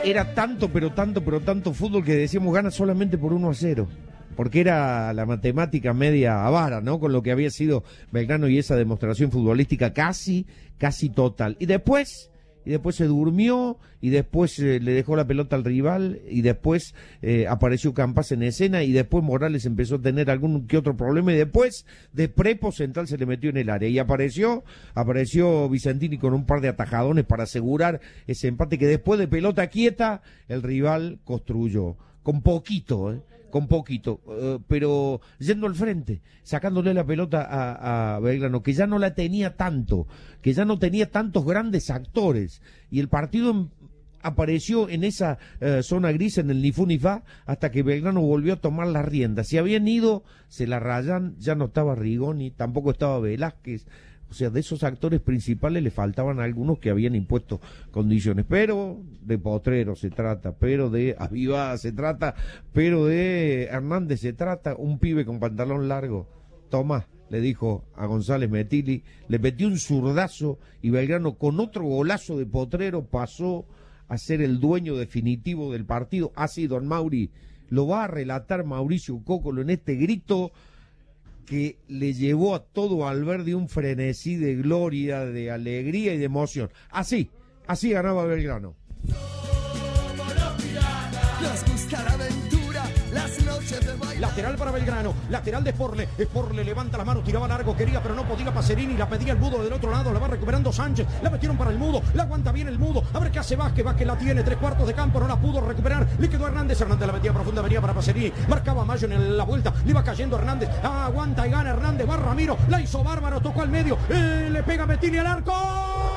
era tanto, pero tanto fútbol que decíamos gana solamente por 1-0. Porque era la matemática media avara, ¿no? Con lo que había sido Belgrano y esa demostración futbolística casi total. Y después se durmió, y después le dejó la pelota al rival, y después apareció Campas en escena, y después Morales empezó a tener algún que otro problema, y después de prepo Central se le metió en el área, y apareció Vicentini con un par de atajadones para asegurar ese empate que después de pelota quieta el rival construyó, con poquito, pero yendo al frente, sacándole la pelota a Belgrano, que ya no la tenía tanto, que ya no tenía tantos grandes actores, y el partido apareció en esa zona gris, en el ni fu ni fa, hasta que Belgrano volvió a tomar las riendas. Si habían ido, se la rayan, ya no estaba Rigoni, tampoco estaba Velázquez. O sea, de esos actores principales le faltaban algunos que habían impuesto condiciones. Pero de Potrero se trata, pero de Avivada se trata, pero de Hernández se trata. Un pibe con pantalón largo, Tomás, le dijo a González Metilli, le metió un zurdazo, y Belgrano con otro golazo de Potrero pasó a ser el dueño definitivo del partido. Así, don Mauri, lo va a relatar Mauricio Cócolo en este grito que le llevó a todo Alberdi un frenesí de gloria, de alegría y de emoción. Así ganaba Belgrano. Nos gusta la aventura, las noches de baile. Lateral para Belgrano, lateral de Sporle. Sporle levanta la mano, tiraba largo, quería pero no podía Pacerini, la pedía el Mudo del otro lado, la va recuperando Sánchez, la metieron para el Mudo, la aguanta bien el Mudo, a ver qué hace Vázquez la tiene, 3/4 de campo, no la pudo recuperar, le quedó Hernández la metía profunda, venía para Pacerini, marcaba Mayo en la vuelta, le iba cayendo Hernández, aguanta y gana Hernández, va Ramiro, la hizo bárbaro, tocó al medio, le pega Metilli al arco.